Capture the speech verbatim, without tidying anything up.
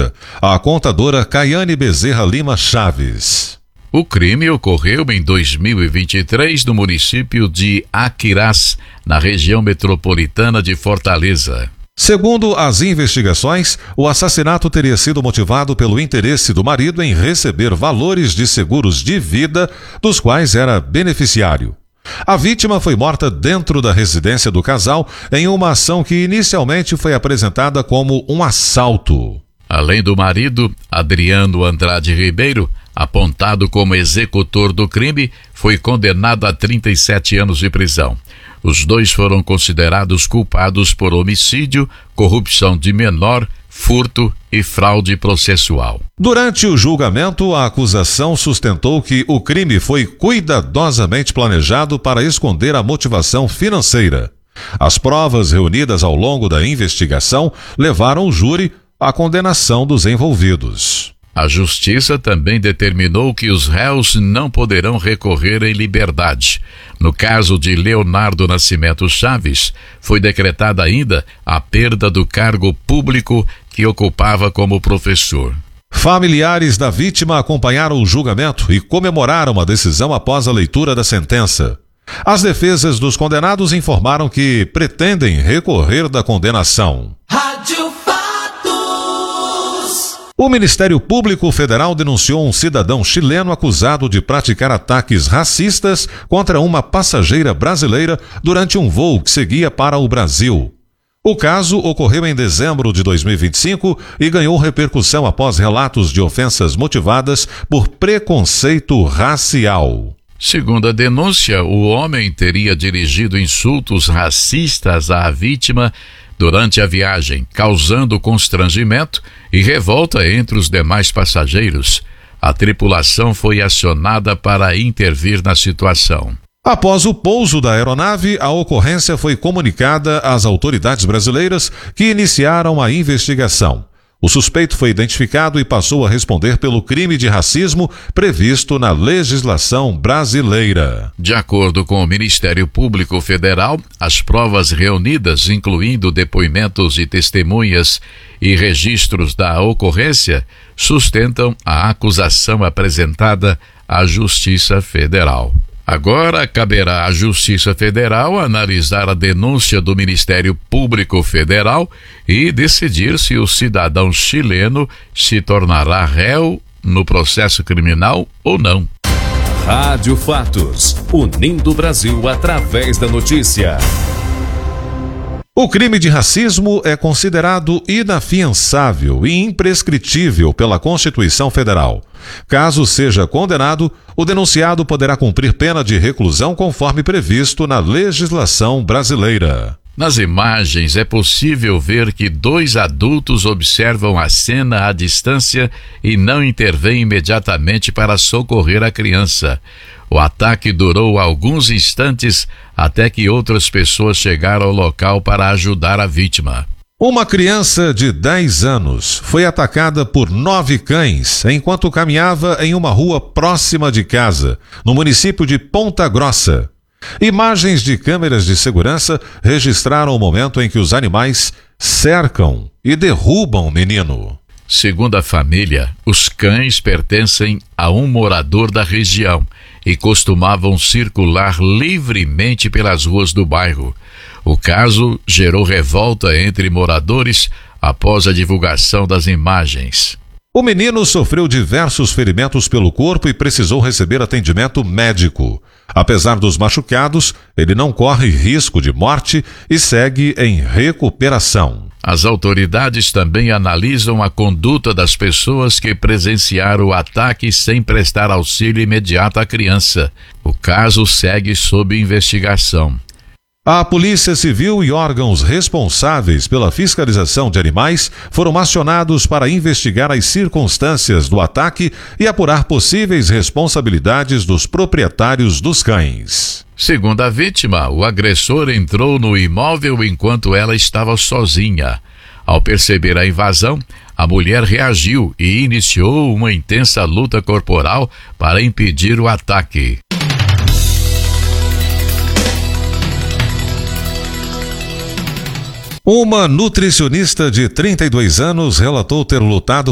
morta a contadora Caiane Bezerra Lima Chaves. O crime ocorreu em dois mil e vinte e três no município de Aquirás, na região metropolitana de Fortaleza. Segundo as investigações, o assassinato teria sido motivado pelo interesse do marido em receber valores de seguros de vida, dos quais era beneficiário. A vítima foi morta dentro da residência do casal em uma ação que inicialmente foi apresentada como um assalto. Além do marido, Adriano Andrade Ribeiro, apontado como executor do crime, foi condenado a trinta e sete anos de prisão. Os dois foram considerados culpados por homicídio, corrupção de menor, furto e fraude processual. Durante o julgamento, a acusação sustentou que o crime foi cuidadosamente planejado para esconder a motivação financeira. As provas reunidas ao longo da investigação levaram o júri à condenação dos envolvidos. A Justiça também determinou que os réus não poderão recorrer em liberdade. No caso de Leonardo Nascimento Chaves, foi decretada ainda a perda do cargo público que ocupava como professor. Familiares da vítima acompanharam o julgamento e comemoraram a decisão após a leitura da sentença. As defesas dos condenados informaram que pretendem recorrer da condenação. Rádio O Ministério Público Federal denunciou um cidadão chileno acusado de praticar ataques racistas contra uma passageira brasileira durante um voo que seguia para o Brasil. O caso ocorreu em dezembro de dois mil e vinte e cinco e ganhou repercussão após relatos de ofensas motivadas por preconceito racial. Segundo a denúncia, o homem teria dirigido insultos racistas à vítima durante a viagem, causando constrangimento e revolta entre os demais passageiros. A tripulação foi acionada para intervir na situação. Após o pouso da aeronave, a ocorrência foi comunicada às autoridades brasileiras, que iniciaram a investigação. O suspeito foi identificado e passou a responder pelo crime de racismo previsto na legislação brasileira. De acordo com o Ministério Público Federal, as provas reunidas, incluindo depoimentos de testemunhas e registros da ocorrência, sustentam a acusação apresentada à Justiça Federal. Agora caberá à Justiça Federal analisar a denúncia do Ministério Público Federal e decidir se o cidadão chileno se tornará réu no processo criminal ou não. Rádio Fatos, unindo o Brasil através da notícia. O crime de racismo é considerado inafiançável e imprescritível pela Constituição Federal. Caso seja condenado, o denunciado poderá cumprir pena de reclusão conforme previsto na legislação brasileira. Nas imagens é possível ver que dois adultos observam a cena à distância e não intervêm imediatamente para socorrer a criança. O ataque durou alguns instantes até que outras pessoas chegaram ao local para ajudar a vítima. Uma criança de dez anos foi atacada por nove cães enquanto caminhava em uma rua próxima de casa, no município de Ponta Grossa. Imagens de câmeras de segurança registraram o momento em que os animais cercam e derrubam o menino. Segundo a família, os cães pertencem a um morador da região e costumavam circular livremente pelas ruas do bairro. O caso gerou revolta entre moradores após a divulgação das imagens. O menino sofreu diversos ferimentos pelo corpo e precisou receber atendimento médico. Apesar dos machucados, ele não corre risco de morte e segue em recuperação. As autoridades também analisam a conduta das pessoas que presenciaram o ataque sem prestar auxílio imediato à criança. O caso segue sob investigação. A Polícia Civil e órgãos responsáveis pela fiscalização de animais foram acionados para investigar as circunstâncias do ataque e apurar possíveis responsabilidades dos proprietários dos cães. Segundo a vítima, o agressor entrou no imóvel enquanto ela estava sozinha. Ao perceber a invasão, a mulher reagiu e iniciou uma intensa luta corporal para impedir o ataque. Uma nutricionista de trinta e dois anos relatou ter lutado